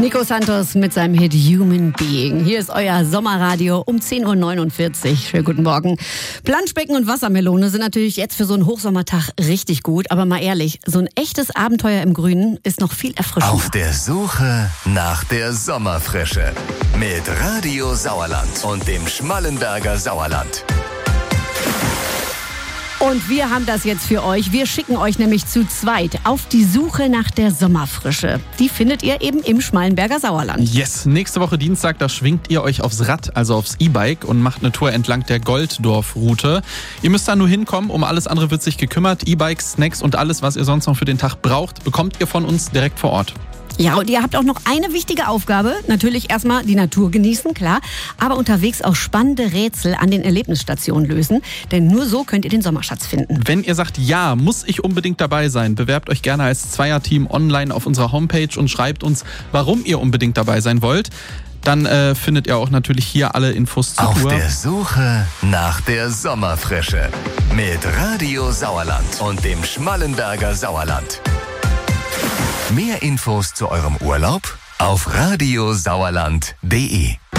Nico Santos mit seinem Hit Human Being. Hier ist euer Sommerradio um 10.49 Uhr. Schönen guten Morgen. Planschbecken und Wassermelone sind natürlich jetzt für so einen Hochsommertag richtig gut. Aber mal ehrlich, so ein echtes Abenteuer im Grünen ist noch viel erfrischender. Auf der Suche nach der Sommerfrische. Mit Radio Sauerland und dem Schmallenberger Sauerland. Und wir haben das jetzt für euch. Wir schicken euch nämlich zu zweit auf die Suche nach der Sommerfrische. Die findet ihr eben im Schmallenberger Sauerland. Yes, nächste Woche Dienstag, da schwingt ihr euch aufs Rad, also aufs E-Bike und macht eine Tour entlang der Golddorf-Route. Ihr müsst da nur hinkommen, um alles andere wird sich gekümmert. E-Bikes, Snacks und alles, was ihr sonst noch für den Tag braucht, bekommt ihr von uns direkt vor Ort. Ja, und ihr habt auch noch eine wichtige Aufgabe. Natürlich erstmal die Natur genießen, klar. Aber unterwegs auch spannende Rätsel an den Erlebnisstationen lösen. Denn nur so könnt ihr den Sommerschatz finden. Wenn ihr sagt, ja, muss ich unbedingt dabei sein, bewerbt euch gerne als Zweierteam online auf unserer Homepage und schreibt uns, warum ihr unbedingt dabei sein wollt. Dann findet ihr auch natürlich hier alle Infos zur Auf Tour. der Suche nach der Sommerfrische. Mit Radio Sauerland und dem Schmallenberger Sauerland. Mehr Infos zu eurem Urlaub auf radiosauerland.de.